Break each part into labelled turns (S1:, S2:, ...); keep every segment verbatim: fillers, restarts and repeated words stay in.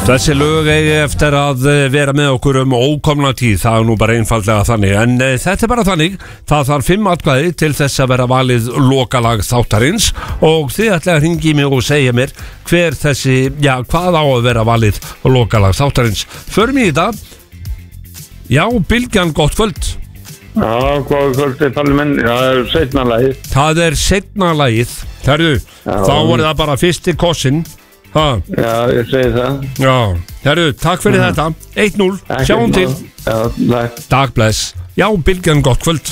S1: Þessi lög eigi eftir að vera með okkur um ókomna tíð, það er nú bara einfaldlega þannig, en e, þetta er bara þannig, það þarf fimm atkvæði til þess að vera valið lokalag þáttarins og þið ætlaði að hringi mig og segja mér hver þessi, já, hvað á að vera valið lokalag þáttarins. Förum í þetta, já, Bylgjan, gott kvöld.
S2: Já, góð kvöldi, talið menn, það er seinna lagið.
S1: Það er seinna lagið, herru, þá voru það bara fyrsti kossinn. Ha.
S2: Já, ég segi það.
S1: Já, herru, takk fyrir ja. Þetta eitt núll, sjáum til.
S2: Já, takk.
S1: Takk, bless. Já, Bylgjan, gott kvöld.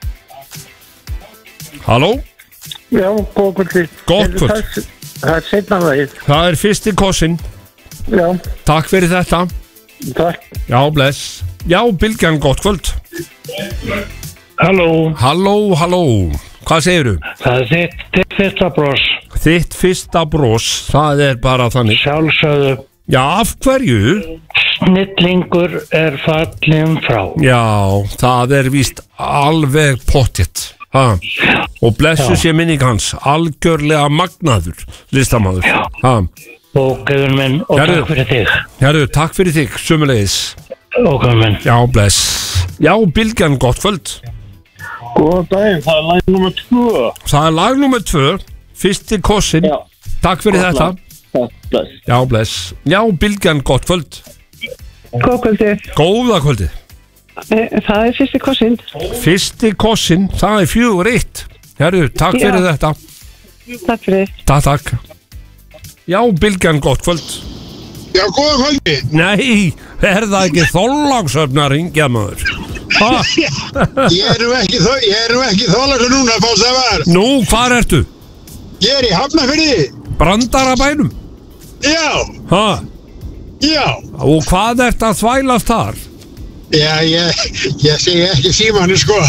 S1: Halló?
S2: Já, góð kvöldi.
S1: Gott kvöld.
S2: Það, það er seinna lagið.
S1: Það er fyrsti kossinn.
S2: Já.
S1: Takk fyrir þetta.
S2: Takk.
S1: Já, bless. Já, Bylgjan, gott kvöld.
S2: Halló.
S1: Halló, halló. Hvað segirðu?
S3: Það er þitt, þitt fyrsta bros.
S1: Þitt fyrsta bros, það er bara þannig.
S3: Sjálfsögðu.
S1: Já, af hverju?
S3: Snillingur er fallin frá.
S1: Já, það er víst alveg pottitt. Ha. Og blessu sé minning hans, algjörlega magnaður listamaður. Ha.
S3: Og guðun minn, og
S1: Herru.
S3: takk fyrir þig.
S1: Herru, takk fyrir þig, sömulegis.
S3: Og guðun minn.
S1: Já, bless. Já, Bylgjan, gott kvöld.
S2: Góðan daginn, það er lag nummer tvö.
S1: Það er lag nummer tvö, fyrsti kossin.
S2: Já.
S1: Takk fyrir
S2: Gott
S1: þetta.
S2: lag. Bless.
S1: Já, bless. Já, Bylgjan, gott kvöld.
S4: Góð kvöldi.
S1: Góða kvöldi.
S4: Það er fyrsti kossinn.
S1: Fyrsti kossin, það er fjögur eitt. Herru, takk
S4: Já.
S1: fyrir þetta.
S4: Takk fyrir.
S1: Takk, takk. Já, Bylgjan, gott kvöld.
S5: Já, góða kvöldi.
S1: Nei, er það ekki þóllagsöfn að ringja maður? Ha?
S5: Ég er nú ekki, þó, ég er nú ekki þólagsöfn núna, fást það var.
S1: Nú, hvar ertu?
S5: Ég er í Hafnarfirði.
S1: Brandarabænum?
S5: Já,
S1: Ha?
S5: já.
S1: Og hvað ert að þvælast þar?
S5: Já, ég, ég segi ekki símanni, sko.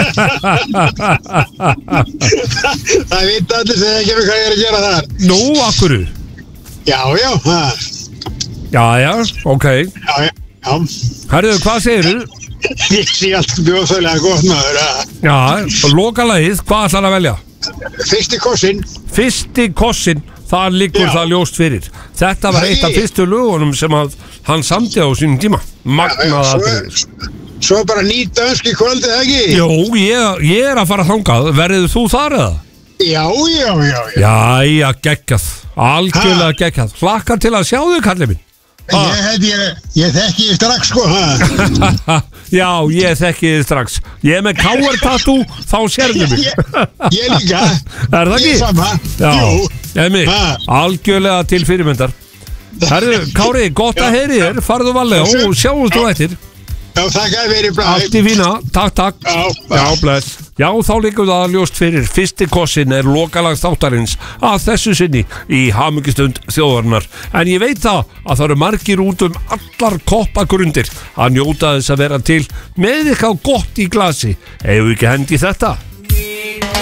S5: Það veit allir sem ekki með hvað ég er að gera þar.
S1: Nú, akkurru?
S5: Já, já, ha.
S1: Já, já, ok.
S5: Já, já, já.
S1: Herðu, hvað segirðu?
S5: Ég sé allt bjóðþjóðlega gott maður, ha.
S1: Já, og lokalagið, hvað ætlar að velja?
S5: Fyrsti kossinn.
S1: Fyrsti kossin, það liggur
S5: Já.
S1: það ljóst fyrir. Þetta var
S5: Nei.
S1: eitt af fyrstu lögunum sem að hann samdi á sínum tíma. Magnað
S5: Svo,
S1: atriði.
S5: svo bara nýt dönski kvöldið, ekki?
S1: Jó, ég, ég er að fara þangað. Verður þú þar eða?
S5: Já, já, já, já.
S1: Jæja, geggjað. Algjörlega geggjað. Hlakka til að sjá þig, kallið minn. Ha.
S5: Ég held ég, ég þekki ég strax, sko, ha.
S1: Já, ég þekki þið strax. Ég er með K R-tattoo, þá sérðu mig.
S5: Ég, ég líka.
S1: Er það ekki?
S5: Ég sama.
S1: Já,
S5: Jú.
S1: Emi,
S5: Ha.
S1: algjörlega til fyrirmyndar. Herru, Kári, gott að heyri þér. Farðu varlega og sjáumst þú eftir.
S5: Já, þakkaði fyrir bræð.
S1: Allt í fína, takk, takk.
S5: Já,
S1: Já, bless. Já, þá liggur það ljóst fyrir. Fyrsti kossin er lokalag þáttarins að þessu sinni í hamingjustund þjóðarinnar. En ég veit það að það eru margir út um allar koppagrundir að njóta þess að vera til með eitthvað gott í glasi. Hefur ekki hendi þetta?